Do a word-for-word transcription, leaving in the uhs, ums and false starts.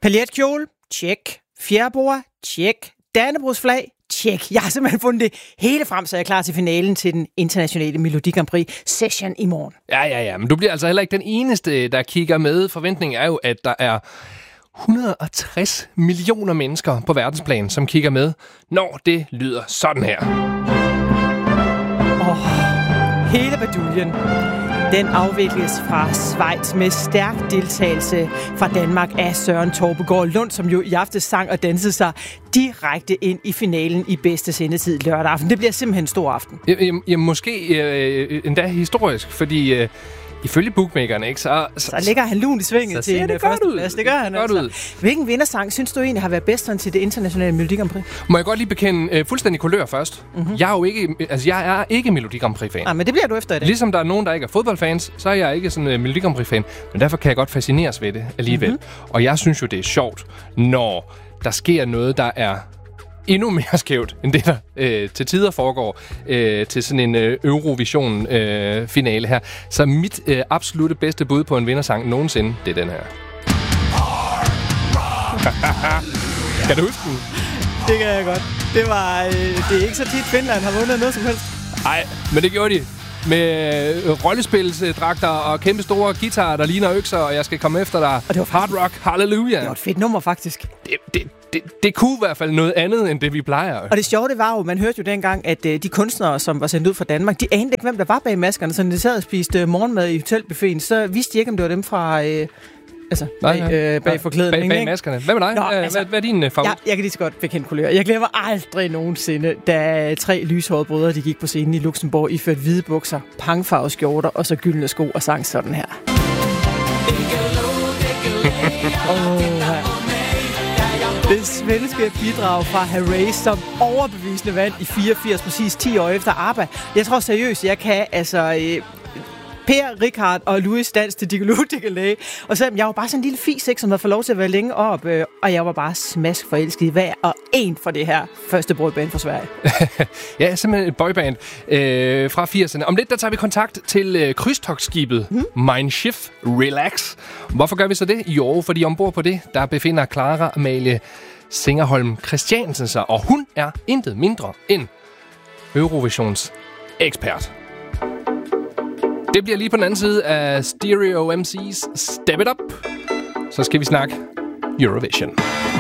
Paljetkjole, tjek. Fjerbord, tjek. Dannebrogsflag, tjek. Jeg har simpelthen fundet det hele frem, så jeg er klar til finalen til den internationale Melodi Grand Prix session i morgen. Ja, ja, ja. Men du bliver altså heller ikke den eneste, der kigger med. Forventningen er jo, at der er et hundrede og tres millioner mennesker på verdensplan, som kigger med, når det lyder sådan her. Åh, oh, hele baduljen. Den afvikles fra Schweiz med stærk deltagelse fra Danmark af Søren Torpegaard Lund, som jo i aftes sang og dansede sig direkte ind i finalen i bedste sendetid lørdag aften. Det bliver simpelthen en stor aften. Jamen, jamen måske øh, endda historisk, fordi øh, ifølge bookmakerne, ikke, så, så... Så ligger han lun i svinget til en førsteplads. Det gør han altså. Ud. Hvilken vindersang synes du egentlig har været bedst til det internationale Melodi Grand Prix? Må jeg godt lige bekende øh, fuldstændig kulør først? Mm-hmm. Jeg er jo ikke, altså jeg er ikke Melodi Grand Prix-fan. Ah, men det bliver du efter i dag. Ligesom der er nogen, der ikke er fodboldfans, så er jeg ikke sådan en uh, Melodi Grand Prix-fan. Men derfor kan jeg godt fascineres ved det alligevel. Mm-hmm. Og jeg synes jo, det er sjovt, når der sker noget, der er endnu mere skævt, end det, der øh, til tider foregår øh, til sådan en øh, Eurovision-finale øh, her. Så mit øh, absolutte bedste bud på en vindersang nogensinde, det er den her. Kan du huske den? Det kan jeg godt. Det var, øh, det er ikke så tit, Finland har vundet noget som helst. Nej, men det gjorde de. Med øh, rollespilsdragter og kæmpe store guitarer, der ligner økser, og jeg skal komme efter dig. Og det var Hard Rock Hallelujah. Det var et fedt nummer, faktisk. Det, det, det, det kunne i hvert fald noget andet, end det vi plejer. Og det sjove, det var jo, man hørte jo dengang, at øh, de kunstnere, som var sendt ud fra Danmark, de anede ikke, hvem der var bag maskerne. Så når de sad og spiste øh, morgenmad i hotelbuffeten, så vidste de ikke, om det var dem fra... Øh, altså, nej, bag, øh, bag forklædningen. Bag, bag maskerne. Hvad med dig? Nå, altså, hvad, hvad er din uh, favorit? Jeg, jeg kan lige så godt bekende kulør. Jeg glemmer aldrig nogensinde, da tre lyshårede brødre, de gik på scenen i Luxembourg, iført hvide bukser, pangfarvede skjorter og så gyldne sko og sang sådan her. oh, det svenske bidrag fra Herreys, som overbevisende vandt i fireogfirs, præcis ti år efter ABBA. Jeg tror seriøst, jeg kan altså... Øh, Per, Richard og Louis dans til Diggiloo Diggiley. Og så jeg var bare sådan en lille fis, ikke, som havde fået lov til at være længe op, øh, og jeg var bare smask forelsket i hver og en for det her første boyband fra Sverige. Ja, simpelthen et boyband øh, fra firserne. Om lidt, der tager vi kontakt til øh, krydstogtskibet hmm? Mein Schiff Relax. Hvorfor gør vi så det? Jo, fordi ombord på det, der befinder Clara Amalie Singerholm Christiansen sig, og hun er intet mindre end Eurovisions ekspert. Det bliver lige på den anden side af Stereo M C's Step It Up. Så skal vi snakke Eurovision.